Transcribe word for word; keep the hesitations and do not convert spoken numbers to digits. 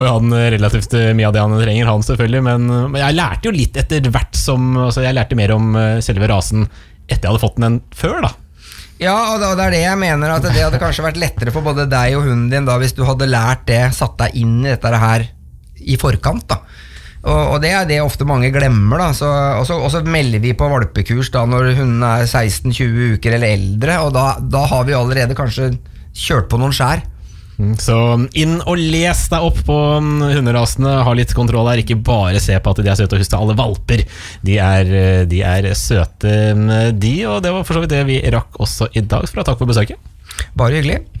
Og han relativt mye av det han trenger, han selvfølgelig, men jeg lærte jo litt etter hvert som, altså jeg lærte mer om selve rasen etter jeg hadde fått den enn før da. Ja, og det er det jeg mener, at det hadde kanskje vært lettere for både deg og hunden din da, hvis du hadde lært det, satt deg inn i dette her i forkant da. Og, og det er det ofte mange glemmer da, så, og, så, og så melder vi på valpekurs da når hunden er seksten til tjue uker eller eldre, og da, da har vi allerede kanskje kjørt på noen skjær. Så inn og les deg opp på hunderasene, ha litt kontroll her, ikke bare se på at de er søte og huske alle valper, de er, de er søte de, og det var for så vidt det vi rakk også i dag, så takk for besøket. Bare hyggelig.